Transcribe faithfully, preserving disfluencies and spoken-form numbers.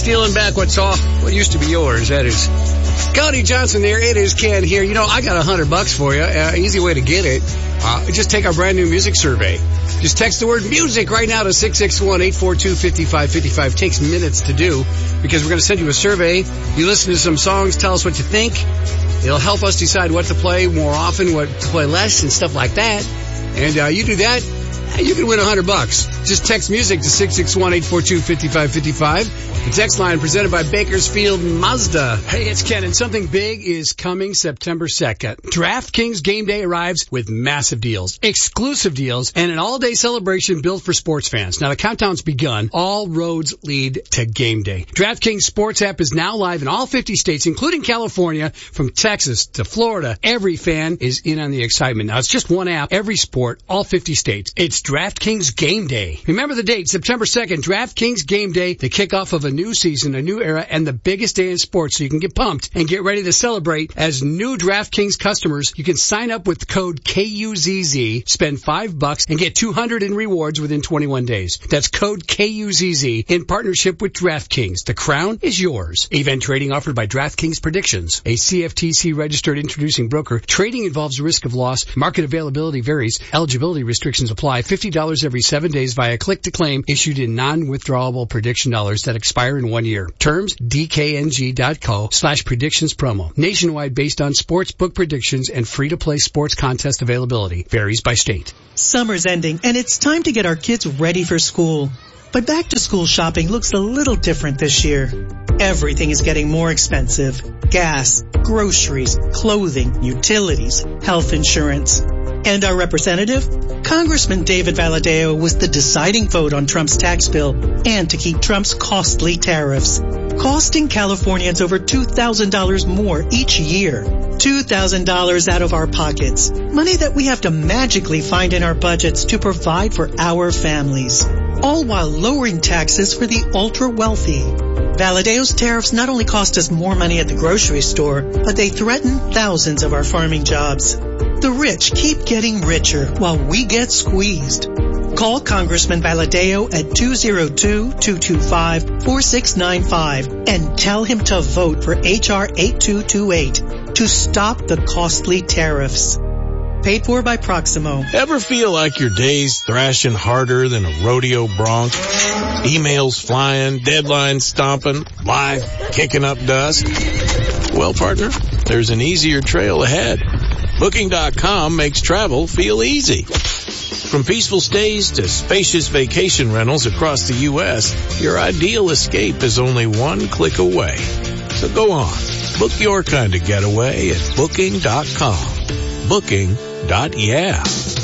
Stealing back what's all, what used to be yours, that is. Cody Johnson there, it is Ken here. You know, I got a hundred bucks for you. Uh, easy way to get it. Uh, just take our brand new music survey. Just text the word music right now to six six one, eight four two, five five five five. Takes minutes to do because we're going to send you a survey. You listen to some songs, tell us what you think. It'll help us decide what to play more often, what to play less, and stuff like that. And uh, you do that, you can win a hundred bucks. Just text music to six six one, eight four two, five five five five. The text line presented by Bakersfield Mazda. Hey, it's Ken, and something big is coming September second. DraftKings Game Day arrives with massive deals, exclusive deals, and an all-day celebration built for sports fans. Now, the countdown's begun. All roads lead to Game Day. DraftKings Sports app is now live in all fifty states, including California, from Texas to Florida. Every fan is in on the excitement. Now, it's just one app, every sport, all fifty states. It's DraftKings Game Day. Remember the date, September second, DraftKings Game Day, the kickoff of a new season, a new era, and the biggest day in sports, so you can get pumped and get ready to celebrate. As new DraftKings customers, you can sign up with code K U Z Z, spend five bucks, and get two hundred in rewards within twenty-one days. That's code K U Z Z in partnership with DraftKings. The crown is yours. Event trading offered by DraftKings Predictions, a C F T C registered introducing broker. Trading involves risk of loss. Market availability varies. Eligibility restrictions apply. fifty dollars every seven days via click to claim, issued in non-withdrawable prediction dollars that expire in one year. Terms, D K N G dot co slash predictions promo. Nationwide based on sports book predictions and free-to-play sports contest availability. Varies by state. Summer's ending, and it's time to get our kids ready for school. But back-to-school shopping looks a little different this year. Everything is getting more expensive. Gas, groceries, clothing, utilities, health insurance. And our representative, Congressman David Valadao, was the deciding vote on Trump's tax bill and to keep Trump's costly tariffs, costing Californians over two thousand dollars more each year. two thousand dollars out of our pockets, money that we have to magically find in our budgets to provide for our families, all while lowering taxes for the ultra-wealthy. Valadao's tariffs not only cost us more money at the grocery store, but they threaten thousands of our farming jobs. The rich keep getting richer while we get squeezed. Call Congressman Valadao at two oh two, two two five, four six nine five and tell him to vote for H R eighty-two twenty-eight to stop the costly tariffs. Paid for by Proximo. Ever feel like your day's thrashing harder than a rodeo bronc? Emails flying, deadlines stomping, life kicking up dust? Well, partner, there's an easier trail ahead. Booking dot com makes travel feel easy. From peaceful stays to spacious vacation rentals across the U S, your ideal escape is only one click away. So go on, book your kind of getaway at Booking dot com. Booking. Dot yeah.